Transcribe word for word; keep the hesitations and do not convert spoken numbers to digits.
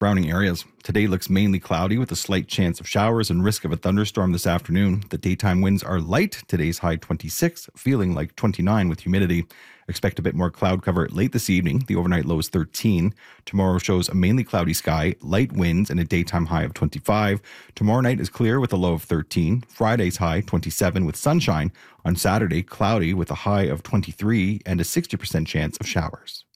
Browning areas. Today looks mainly cloudy with a slight chance of showers and risk of a thunderstorm this afternoon. The daytime winds are light. Today's high twenty-six, feeling like twenty-nine with humidity. Expect a bit more cloud cover late this evening. The overnight low is thirteen. Tomorrow shows a mainly cloudy sky, light winds, and a daytime high of twenty-five. Tomorrow night is clear with a low of thirteen. Friday's high twenty-seven with sunshine. On Saturday, cloudy with a high of twenty-three and a sixty percent chance of showers.